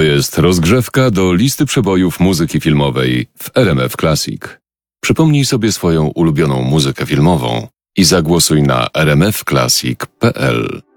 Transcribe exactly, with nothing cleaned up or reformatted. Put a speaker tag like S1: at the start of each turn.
S1: jest rozgrzewka do listy przebojów muzyki filmowej w R M F Classic. Przypomnij sobie swoją ulubioną muzykę filmową i zagłosuj na r m f classic kropka p l.